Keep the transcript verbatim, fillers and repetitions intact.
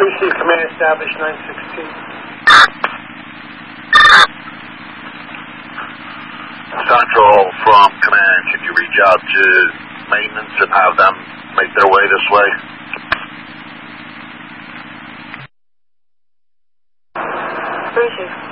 Receive command established nine sixteen. Central from command, can you reach out to maintenance and have them make their way this way? Appreciate it.